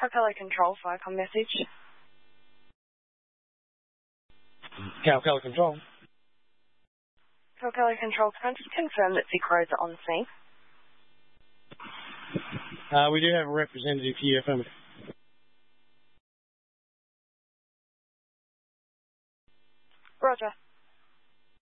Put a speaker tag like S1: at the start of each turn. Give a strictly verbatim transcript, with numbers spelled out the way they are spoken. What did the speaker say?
S1: Capella Control, Firecom message.
S2: Capella Control.
S1: Capella Control, can I just confirm that Vic Roads are on scene?
S2: Uh, we do have a representative here from...
S1: Roger.